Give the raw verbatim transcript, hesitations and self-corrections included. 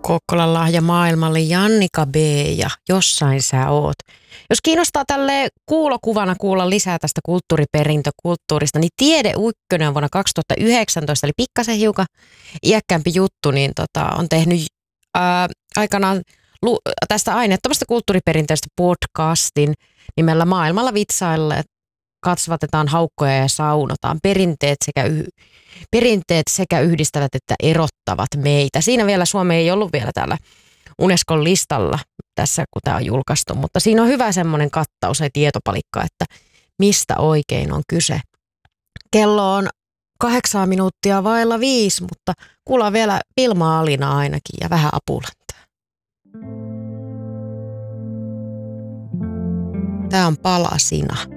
Kokkolan lahja maailmalle Jannika B. ja Jossain sä oot. Jos kiinnostaa tälle kuulokuvana kuulla lisää tästä kulttuuriperintökulttuurista, niin Tiede Ykkönen vuonna kaksituhattayhdeksäntoista, eli pikkasen hiukan iäkkäämpi juttu, niin tota, on tehnyt ää, aikanaan lu- tästä aineettomasta kulttuuriperinteestä podcastin nimellä Maailmalla vitsaille. Kasvatetaan haukkoja ja saunotaan. Perinteet sekä, yh- perinteet sekä yhdistävät että erottavat meitä. Siinä vielä Suomi ei ollut vielä täällä Unescon listalla tässä, kun tämä on julkaistu. Mutta siinä on hyvä semmoinen kattaus ja tietopalikka, että mistä oikein on kyse. Kello on kahdeksan minuuttia vailla viisi, mutta kuullaan vielä Vilma Alina ainakin ja vähän Apulantaa. Tämä on Palasina.